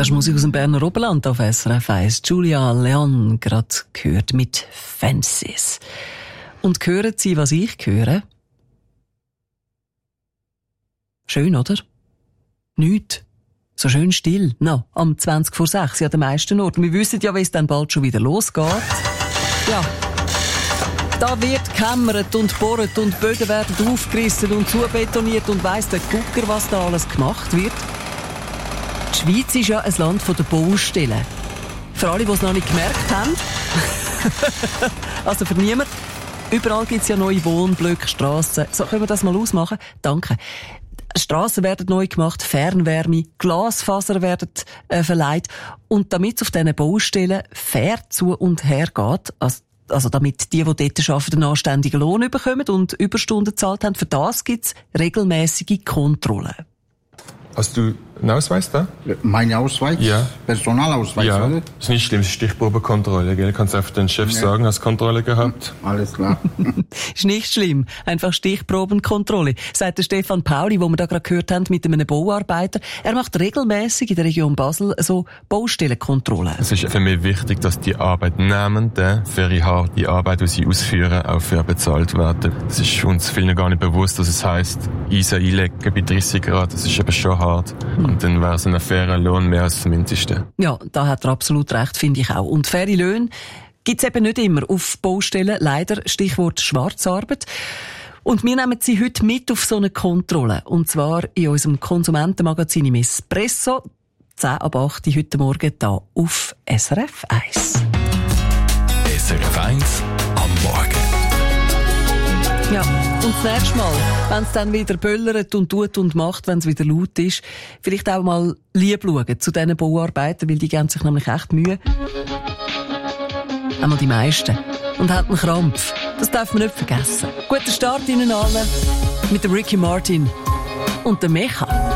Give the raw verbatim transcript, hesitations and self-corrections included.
Das ist Musik aus dem Berner Oberland auf S R F eins. Julia Leon gerade gehört mit Fences. Und hören Sie, was ich höre? Schön, oder? Nicht. So schön still. No, am zwanzig vor sechs an den meisten Orten. Wir wissen ja, wie es dann bald schon wieder losgeht. Ja. Da wird gekämmert und bohrt und Böden werden aufgerissen und zubetoniert und weiss der Gucker, was da alles gemacht wird. Die Schweiz ist ja ein Land der Baustellen. Für alle, die es noch nicht gemerkt haben. Also für niemanden. Überall gibt es ja neue Wohnblöcke, Strassen. So, können wir das mal ausmachen? Danke. Strassen werden neu gemacht, Fernwärme, Glasfaser werden äh, verleiht. Und damit es auf diesen Baustellen fair zu und her geht, also, also damit die, die dort arbeiten, einen anständigen Lohn bekommen und Überstunden gezahlt haben, für das gibt es regelmäßige Kontrollen. Hast du einen Ausweis da? Mein Ausweis? Ja. Personalausweis, ja. oder? Ist nicht schlimm, Stichprobenkontrolle, gell? Kannst du einfach den Chef ja. sagen, hast Kontrolle gehabt? Alles klar. Ist nicht schlimm. Einfach Stichprobenkontrolle. Sagt der Stefan Pauli, wo wir da gerade gehört haben, mit einem Bauarbeiter. Er macht regelmäßig in der Region Basel so Baustellenkontrollen. Es ist für mich wichtig, dass die Arbeitnehmenden für ihre harte Arbeit, die sie ausführen, auch fair bezahlt werden. Es ist uns vielen gar nicht bewusst, dass es heisst, Eisen einlegen bei dreißig Grad, das ist eben schon hart. Und dann wäre es ein fairer Lohn mehr als das Mindeste. Ja, da hat er absolut recht, finde ich auch. Und faire Löhne gibt's eben nicht immer auf Baustellen. Leider, Stichwort Schwarzarbeit. Und wir nehmen Sie heute mit auf so eine Kontrolle. Und zwar in unserem Konsumentenmagazin im Espresso. zehn ab acht heute Morgen hier auf S R F eins. S R F eins am Morgen. Ja, und das nächste Mal, wenn es dann wieder böllert und tut und macht, wenn es wieder laut ist, vielleicht auch mal lieb schauen zu diesen Bauarbeitern, weil die geben sich nämlich echt Mühe. Einmal die meisten. Und haben einen Krampf. Das darf man nicht vergessen. Guten Start Ihnen allen mit dem Ricky Martin und dem Mecha.